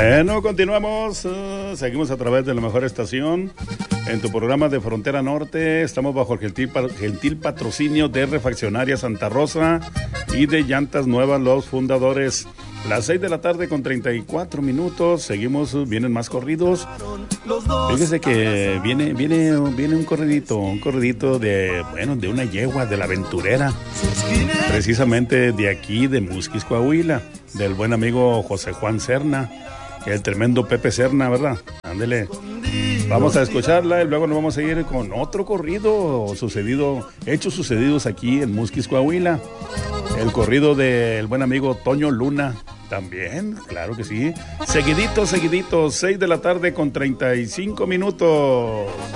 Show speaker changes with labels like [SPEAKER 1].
[SPEAKER 1] Bueno, continuamos. Seguimos a través de la mejor estación. En tu programa de Frontera Norte estamos bajo el gentil patrocinio de Refaccionaria Santa Rosa y de Llantas Nuevas, los fundadores. Las 6 de la tarde con 34 minutos. Seguimos, vienen más corridos. Fíjese que viene un corridito de una yegua de la aventurera. Precisamente de aquí, de Musquis, Coahuila, del buen amigo José Juan Serna, el tremendo Pepe Serna, ¿verdad? Ándele. Vamos a escucharla y luego nos vamos a ir con otro corrido hechos sucedidos aquí en Musquis, Coahuila. El corrido del buen amigo Toño Luna. También, claro que sí. Seguidito, 6 de la tarde con 35 minutos.